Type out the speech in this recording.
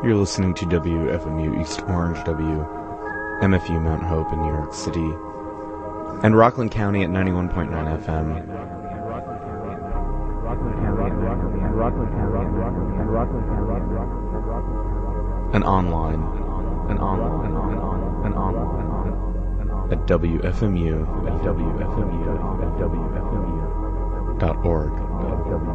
You're listening to WFMU East Orange, WMFU Mount Hope in New York City, and Rockland County at 91.9 FM. And online at WFMU.org.